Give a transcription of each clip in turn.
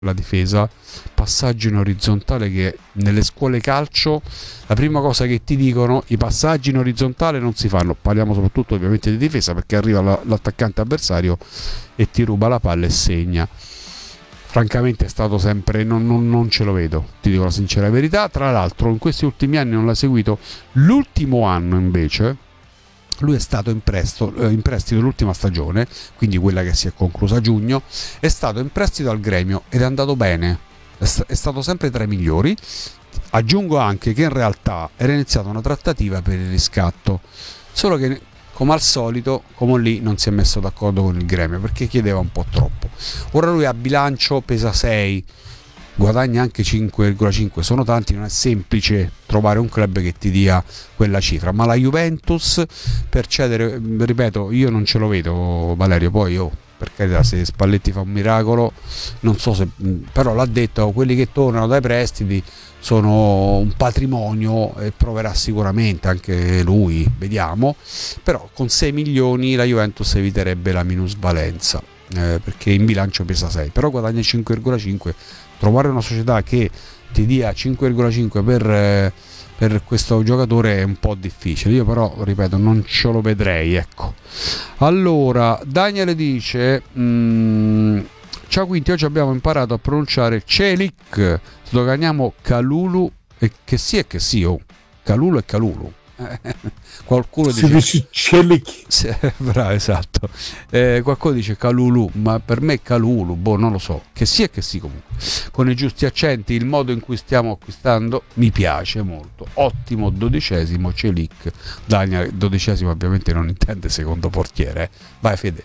la difesa, passaggio in orizzontale, che nelle scuole calcio la prima cosa che ti dicono, i passaggi in orizzontale non si fanno. Parliamo soprattutto ovviamente di difesa, perché arriva l'attaccante avversario e ti ruba la palla e segna. Francamente è stato sempre, non ce lo vedo, ti dico la sincera verità. Tra l'altro in questi ultimi anni non l'ha seguito. L'ultimo anno invece lui è stato in prestito l'ultima stagione, quindi quella che si è conclusa a giugno, è stato in prestito al Gremio ed è andato bene, è stato sempre tra i migliori. Aggiungo anche che in realtà era iniziata una trattativa per il riscatto, solo che come al solito, come lì, non si è messo d'accordo con il Gremio perché chiedeva un po' troppo. Ora lui a bilancio pesa 6, guadagna anche 5,5, sono tanti, non è semplice trovare un club che ti dia quella cifra, ma la Juventus per cedere, ripeto, io non ce lo vedo, Valerio, poi per carità, se Spalletti fa un miracolo non so se, però l'ha detto, quelli che tornano dai prestiti sono un patrimonio e proverà sicuramente anche lui, vediamo, però con 6 milioni la Juventus eviterebbe la minusvalenza, perché in bilancio pesa 6, però guadagna 5,5. Trovare una società che ti dia 5,5 per questo giocatore è un po' difficile. Io però, ripeto, non ce lo vedrei, ecco. Allora, Daniele dice: ciao Quinti, oggi abbiamo imparato a pronunciare Celik, sdoganiamo Kalulu e che sì e che sì, Kalulu e Kalulu. Qualcuno dice Celik. bravo, esatto. Qualcuno dice Kalulu, ma per me è Kalulu, non lo so, che sì e che sì. Comunque con i giusti accenti, il modo in cui stiamo acquistando mi piace molto. Ottimo, 12° Celik. Daniel 12° ovviamente non intende secondo portiere. Vai Fede.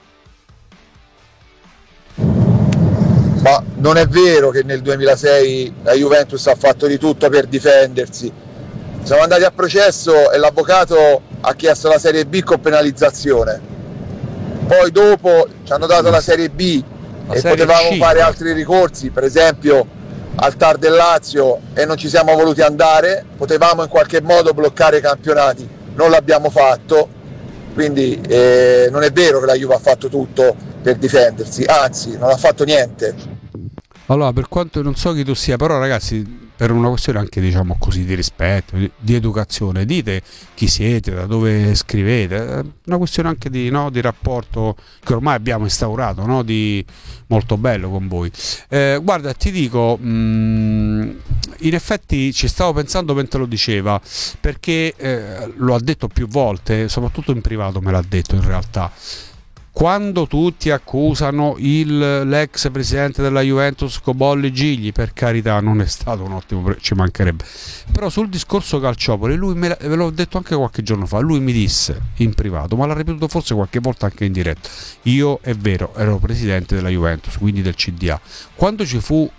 Ma non è vero che nel 2006 la Juventus ha fatto di tutto per difendersi. Siamo andati a processo e l'avvocato ha chiesto la Serie B con penalizzazione. Poi dopo ci hanno dato la Serie B e potevamo fare altri ricorsi, per esempio al TAR del Lazio, e non ci siamo voluti andare. Potevamo in qualche modo bloccare i campionati, non l'abbiamo fatto. Quindi non è vero che la Juve ha fatto tutto per difendersi, anzi non ha fatto niente. Allora, per quanto non so chi tu sia, però ragazzi, per una questione anche diciamo così di rispetto, di educazione, dite chi siete, da dove scrivete, una questione anche di rapporto che ormai abbiamo instaurato, di molto bello con voi. Guarda, ti dico, in effetti ci stavo pensando mentre lo diceva, perché lo ha detto più volte, soprattutto in privato me l'ha detto in realtà. Quando tutti accusano l'ex presidente della Juventus Cobolli Gigli, per carità non è stato un ottimo, ci mancherebbe, però sul discorso Calciopoli lui ve l'ho detto anche qualche giorno fa, lui mi disse in privato, ma l'ha ripetuto forse qualche volta anche in diretta: io è vero ero presidente della Juventus, quindi del CDA, quando ci fu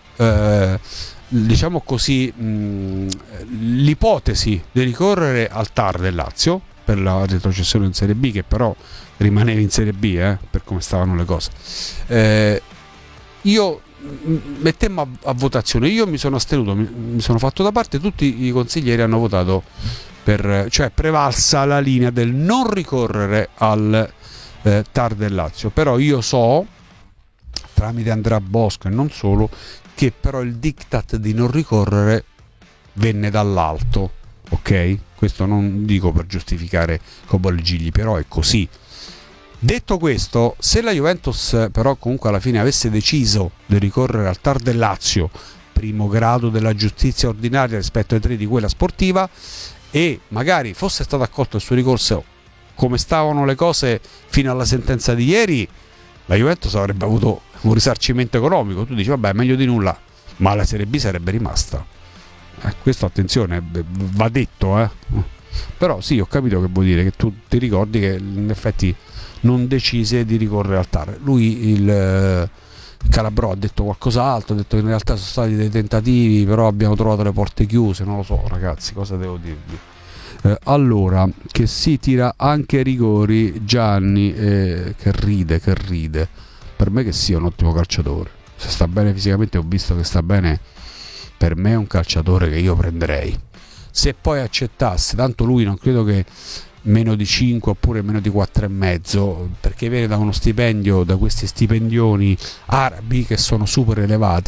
diciamo così l'ipotesi di ricorrere al TAR del Lazio per la retrocessione in Serie B, che però rimaneva in Serie B per come stavano le cose, io mettemmo a votazione, io mi sono astenuto, mi sono fatto da parte, tutti i consiglieri hanno votato cioè prevalsa la linea del non ricorrere al TAR del Lazio. Però io so, tramite Andrea Bosco e non solo, che però il diktat di non ricorrere venne dall'alto, ok? Questo non dico per giustificare Cobolli Gigli, però è così. Detto questo, se la Juventus però comunque alla fine avesse deciso di ricorrere al TAR del Lazio, primo grado della giustizia ordinaria rispetto ai 3 di quella sportiva, e magari fosse stato accolto il suo ricorso come stavano le cose fino alla sentenza di ieri, la Juventus avrebbe avuto un risarcimento economico. Tu dici vabbè, meglio di nulla, ma la Serie B sarebbe rimasta. Questo attenzione, va detto, però sì, ho capito che vuol dire, che tu ti ricordi che in effetti non decise di ricorrere al TAR. Lui, il Calabrò, ha detto qualcos'altro, ha detto che in realtà sono stati dei tentativi, però abbiamo trovato le porte chiuse. Non lo so ragazzi, cosa devo dirvi. Allora, che si tira anche rigori, Gianni, che ride, per me che sia un ottimo calciatore, se sta bene fisicamente, ho visto che sta bene, per me è un calciatore che io prenderei. Se poi accettasse, tanto lui non credo che meno di 5 oppure meno di 4,5, perché viene da uno stipendio, da questi stipendioni arabi che sono super elevati,